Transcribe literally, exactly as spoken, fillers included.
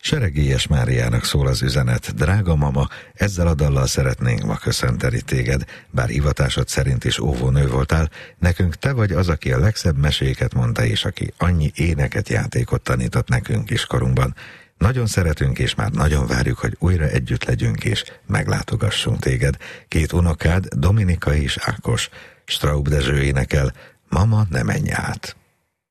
Seregélyes Máriának szól az üzenet. Drága mama, ezzel a dallal szeretnénk ma köszönteni téged. Bár hivatásod szerint is óvónő voltál, nekünk te vagy az, aki a legszebb meséket mondta, és aki annyi éneket, játékot tanított nekünk is korunkban. Nagyon szeretünk, és már nagyon várjuk, hogy újra együtt legyünk, és meglátogassunk téged. Két unokád, Dominika és Ákos. Straub Dezső énekel, Mama, ne menj át!